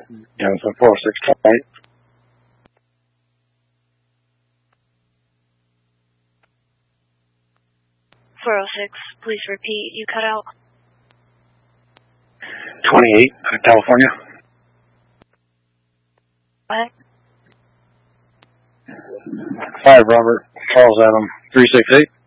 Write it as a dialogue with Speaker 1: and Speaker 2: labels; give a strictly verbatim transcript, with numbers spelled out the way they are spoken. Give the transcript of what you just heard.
Speaker 1: Yeah, so four oh six twenty-eight.
Speaker 2: four oh six, please repeat. You cut out.
Speaker 1: twenty-eight, uh, California.
Speaker 2: What?
Speaker 1: five Robert, Charles Adam, three six eight.